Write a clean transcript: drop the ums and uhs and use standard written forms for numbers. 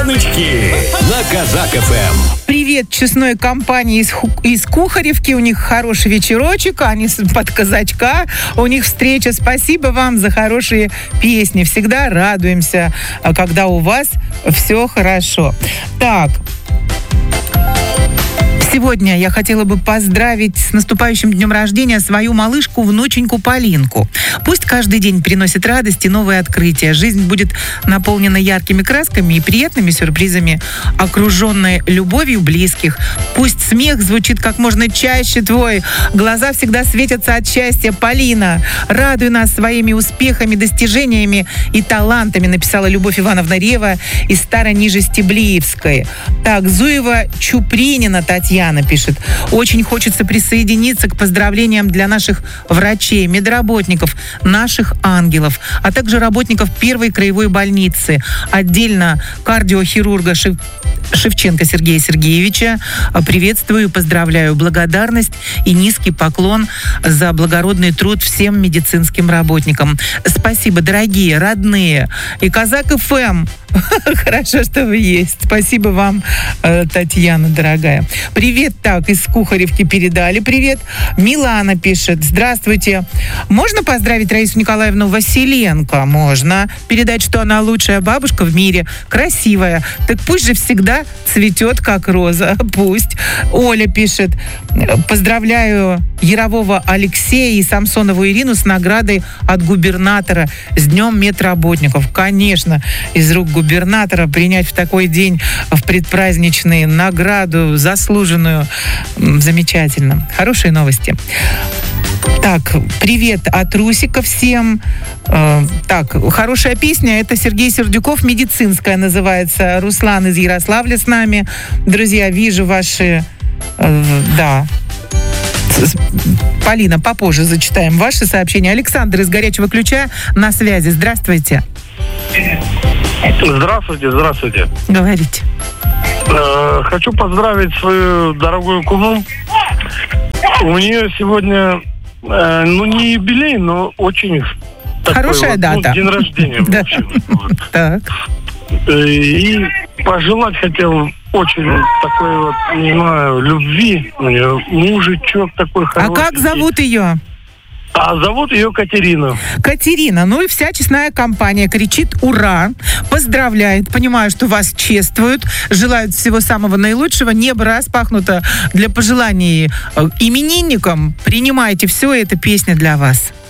Баночки на Казак ФМ. Привет честной компании из Кухаревки. У них хороший вечерочек, они под казачка. У них встреча. Спасибо вам за хорошие песни. Всегда радуемся, когда у вас все хорошо. Так. Сегодня я хотела бы поздравить с наступающим днем рождения свою малышку, внученьку Полинку. Пусть каждый день приносит радость и новые открытия. Жизнь будет наполнена яркими красками и приятными сюрпризами, окруженной любовью близких. Пусть смех звучит как можно чаще твой. Глаза всегда светятся от счастья. Полина, радуй нас своими успехами, достижениями и талантами, написала Любовь Ивановна Рева из Старонижестеблиевской. Так, Зуева Чупринина Татьяна пишет. Очень хочется присоединиться к поздравлениям для наших врачей, медработников, наших ангелов, а также работников Первой краевой больницы. Отдельно кардиохирурга Шевченко Сергея Сергеевича. Приветствую, поздравляю. Благодарность и низкий поклон за благородный труд всем медицинским работникам. Спасибо, дорогие, родные. И Казак ФМ. Хорошо, что вы есть. Спасибо вам, Татьяна, дорогая. Привет, так, из Кухаревки передали. Привет. Милана пишет. Здравствуйте. Можно поздравить Раису Николаевну Василенко? Можно. Передать, что она лучшая бабушка в мире. Красивая. Так пусть же всегда цветет, как роза. Пусть. Оля пишет. Поздравляю Ярового Алексея и Самсонову Ирину с наградой от губернатора с Днем медработников. Конечно, из рук губернатора принять в такой день, в предпраздничный, награду заслуженную. Замечательно. Хорошие новости. Так, привет от Русика всем. Так, хорошая песня. Это Сергей Сердюков, «Медицинская» называется. Руслан из Ярославля с нами. Друзья, вижу ваши... Да. Полина, попозже зачитаем ваши сообщения. Александр из Горячего Ключа на связи. Здравствуйте. Здравствуйте. Говорите. Хочу поздравить свою дорогую куму. У нее сегодня, не юбилей, но очень хорошая такой дата. День рождения. В общем. Так. И пожелать хотел очень такой не знаю, любви. У нее мужичок такой хороший. А как зовут ее? А зовут ее Катерина. Катерина, ну и вся честная компания кричит «Ура!», поздравляет, понимаю, что вас чествуют, желают всего самого наилучшего, небо распахнуто для пожеланий именинникам. Принимайте все, эта песня для вас.